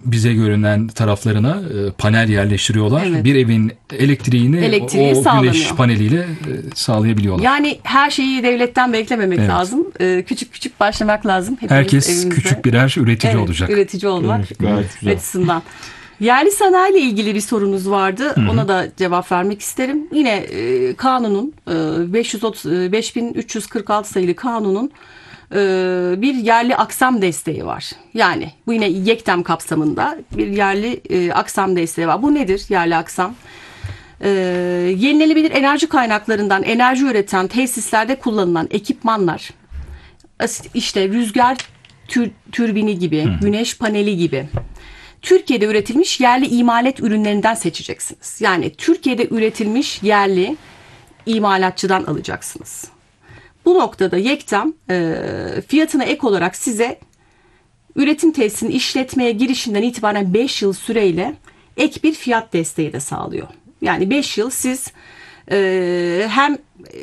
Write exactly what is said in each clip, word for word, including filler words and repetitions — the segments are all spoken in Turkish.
bize görünen taraflarına e, panel yerleştiriyorlar. Evet. Bir evin elektriğini Elektriği o, o sağlanıyor. güneş paneliyle e, sağlayabiliyorlar. Yani her şeyi devletten beklememek Evet. lazım. Ee, küçük küçük başlamak lazım. Hepimiz Herkes evimizde. küçük birer üretici Evet, olacak. üretici olmak Evet, gayet güzel. açısından. Yerli sanayi ile ilgili bir sorunuz vardı. Hı-hı. Ona da cevap vermek isterim. Yine e, kanunun e, beş yüz otuz, e, beş bin üç yüz kırk altı sayılı kanunun e, bir yerli aksam desteği var. Yani bu yine YEKTEM kapsamında bir yerli e, aksam desteği var. Bu nedir yerli aksam? E, yenilenebilir enerji kaynaklarından enerji üreten tesislerde kullanılan ekipmanlar, işte rüzgar tür, türbini gibi, Hı. güneş paneli gibi Türkiye'de üretilmiş yerli imalat ürünlerinden seçeceksiniz. Yani Türkiye'de üretilmiş yerli imalatçıdan alacaksınız. Bu noktada YEKTEM e, fiyatına ek olarak size üretim tesisinin işletmeye girişinden itibaren beş yıl süreyle ek bir fiyat desteği de sağlıyor. Yani beş yıl siz e, hem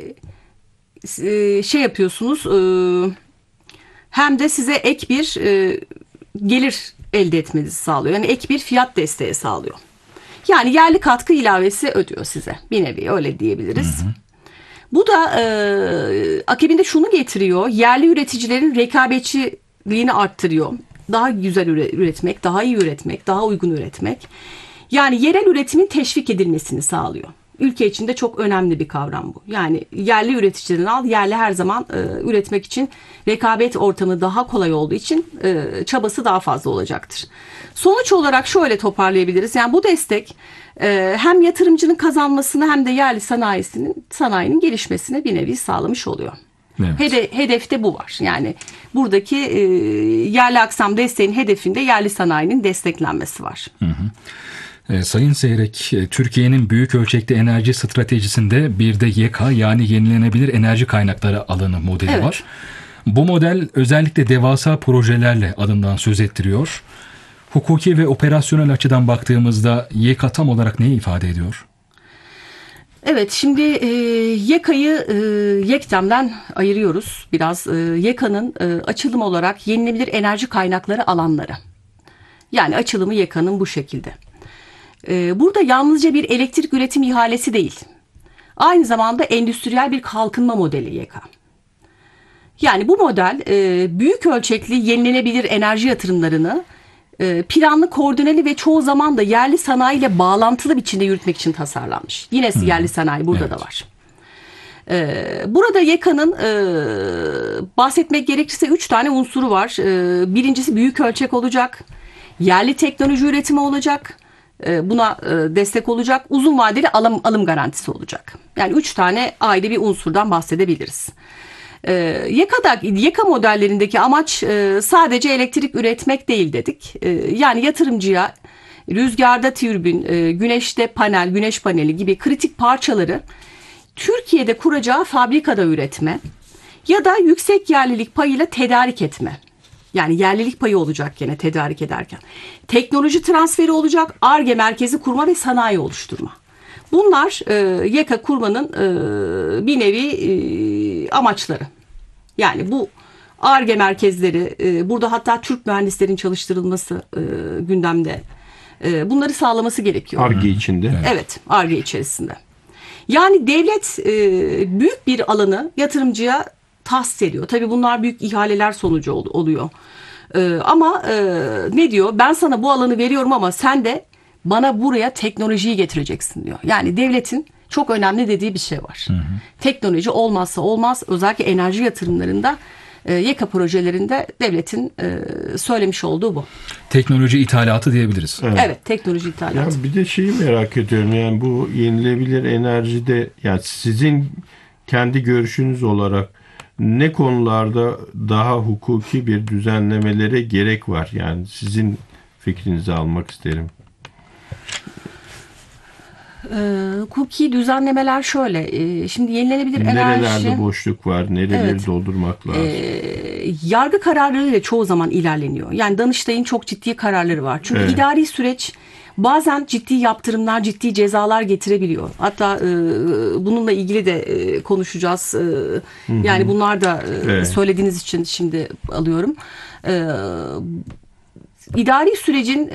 e, şey yapıyorsunuz e, hem de size ek bir e, gelir elde etmenizi sağlıyor. Yani ek bir fiyat desteği sağlıyor. Yani yerli katkı ilavesi ödüyor size. Bir nevi öyle diyebiliriz. Hı hı. Bu da e, akabinde şunu getiriyor. Yerli üreticilerin rekabetçiliğini arttırıyor. Daha güzel üretmek, daha iyi üretmek, daha uygun üretmek. Yani yerel üretimin teşvik edilmesini sağlıyor. Ülke içinde çok önemli bir kavram bu. Yani yerli üreticiden al, yerli her zaman e, üretmek için rekabet ortamı daha kolay olduğu için e, çabası daha fazla olacaktır. Sonuç olarak şöyle toparlayabiliriz. Yani bu destek e, hem yatırımcının kazanmasını hem de yerli sanayisinin sanayinin gelişmesine bir nevi sağlamış oluyor. Evet. Hede, hedefte bu var. Yani buradaki e, yerli aksam desteğin hedefinde yerli sanayinin desteklenmesi var. Hı hı. Sayın Seyrek, Türkiye'nin büyük ölçekli enerji stratejisinde bir de YEKA yani yenilenebilir enerji kaynakları alanı modeli evet. var. Bu model özellikle devasa projelerle adından söz ettiriyor. Hukuki ve operasyonel açıdan baktığımızda YEKA tam olarak neyi ifade ediyor? Evet, şimdi e, YEKA'yı e, YEKTEM'den ayırıyoruz biraz. E, YEKA'nın e, açılım olarak yenilenebilir enerji kaynakları alanları. Yani açılımı YEKA'nın bu şekilde. Burada yalnızca bir elektrik üretim ihalesi değil. Aynı zamanda endüstriyel bir kalkınma modeli YEKA. Yani bu model büyük ölçekli yenilenebilir enerji yatırımlarını planlı, koordineli ve çoğu zaman da yerli sanayiyle bağlantılı biçimde yürütmek için tasarlanmış. Yine hmm. yerli sanayi burada evet. da var. Burada YEKA'nın bahsetmek gerekirse üç tane unsuru var. Birincisi büyük ölçek olacak. Yerli teknoloji üretimi olacak. Buna destek olacak. Uzun vadeli alım, alım garantisi olacak. Yani üç tane ayrı bir unsurdan bahsedebiliriz. YEKA'da, YEKA modellerindeki amaç sadece elektrik üretmek değil dedik. Yani yatırımcıya rüzgarda türbin, güneşte panel, güneş paneli gibi kritik parçaları Türkiye'de kuracağı fabrikada üretme ya da yüksek yerlilik payıyla tedarik etme. Yani yerlilik payı olacak gene tedarik ederken. Teknoloji transferi olacak, Ar-Ge merkezi kurma ve sanayi oluşturma. Bunlar e, YEKA kurmanın e, bir nevi e, amaçları. Yani bu Ar-Ge merkezleri, e, burada hatta Türk mühendislerin çalıştırılması e, gündemde. E, bunları sağlaması gerekiyor. Ar-Ge içinde. Evet, Ar-Ge içerisinde. Yani devlet e, büyük bir alanı yatırımcıya tahsis ediyor. Tabii bunlar büyük ihaleler sonucu ol, oluyor. Ee, ama e, ne diyor? Ben sana bu alanı veriyorum ama sen de bana buraya teknolojiyi getireceksin diyor. Yani devletin çok önemli dediği bir şey var. Hı hı. Teknoloji olmazsa olmaz. Özellikle enerji yatırımlarında e, YEKA projelerinde devletin e, söylemiş olduğu bu. Teknoloji ithalatı diyebiliriz. Evet, evet teknoloji ithalatı. Ya bir de şeyi merak ediyorum. Yani bu yenilenebilir enerjide yani sizin kendi görüşünüz olarak ne konularda daha hukuki bir düzenlemelere gerek var? Yani sizin fikrinizi almak isterim. Ee, hukuki düzenlemeler şöyle. E, şimdi yenilenebilir enerji... Nerelerde boşluk var? Nereleri evet, doldurmak lazım? E, yargı kararlarıyla çoğu zaman ilerleniyor. Yani Danıştay'ın çok ciddi kararları var. Çünkü evet. idari süreç bazen ciddi yaptırımlar, ciddi cezalar getirebiliyor. Hatta e, bununla ilgili de e, konuşacağız. E, yani bunlar da e, evet. söylediğiniz için şimdi alıyorum. E, İdari sürecin